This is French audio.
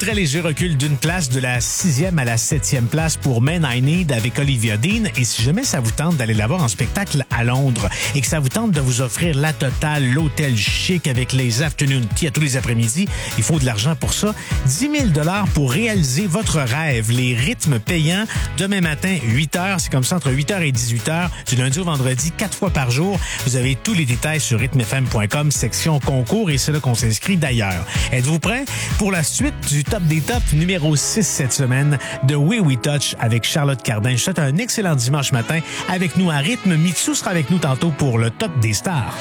très léger recul d'une place de la 6e à la 7e place pour Men I Need avec Olivia Dean. Et si jamais ça vous tente d'aller la voir en spectacle à Londres et que ça vous tente de vous offrir la totale, l'hôtel chic avec les afternoon tea à tous les après-midi, il faut de l'argent pour ça. 10 000 $ pour réaliser votre rêve. Les rythmes payants demain matin, 8 h. C'est comme ça entre 8 h et 18 h, du lundi au vendredi, 4 fois par jour. Vous avez tous les détails sur rythmefm.com, section concours, et c'est là qu'on s'inscrit d'ailleurs. Êtes-vous prêts pour la suite du top des tops numéro 6 cette semaine de We We Touch avec Charlotte Cardin? Je vous souhaite un excellent dimanche matin avec nous à rythme. Mitsou sera avec nous tantôt pour le top des stars.